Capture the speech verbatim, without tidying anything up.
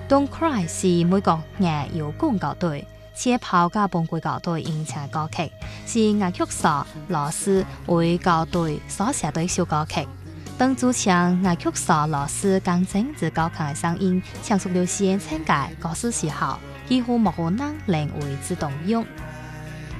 Don't Cry 是美國亞搖滾樂隊車炮加崩潰樂隊演唱歌曲，是樂曲手羅斯為樂隊所寫的一首歌曲。當主唱樂曲手羅斯剛正至高亢的聲音唱出了先參加歌詞時候，幾乎冇可能令為之動容。